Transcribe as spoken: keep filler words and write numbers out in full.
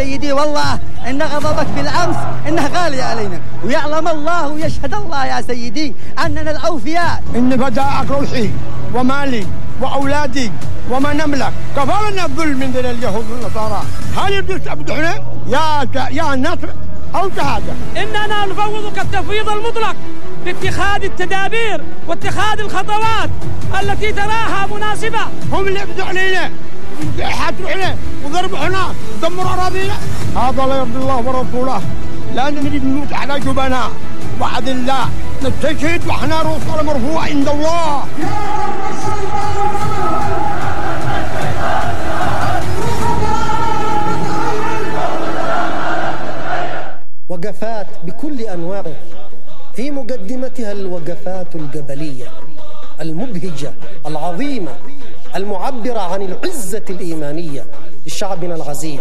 سيدي، والله إن غضبك بالأمس إنه غالي علينا، ويعلم الله ويشهد الله يا سيدي أننا الأوفياء. إن فداءك روحي ومالي وأولادي وما نملك، كفى لنا الظلم من ذي اليهود والنصارى. هل يريد تمدحنا يا يا النصر أو شهادة؟ إننا نفوضك التفويض المطلق باتخاذ التدابير واتخاذ الخطوات التي تراها مناسبة. هم اللي يبدوا علينا، يحاتوا علينا وضربونا ودمروا أراضينا. هذا لا يرضي الله ورسوله، لا نريد نموت على جبناء وعد الله، نستشهد وإحنا رسل مرفوع عند الله. وقفات بكل أنواعها، في مقدمتها الوقفات الجبلية المبهجة العظيمة المعبرة عن العزة الإيمانية لشعبنا العزيز.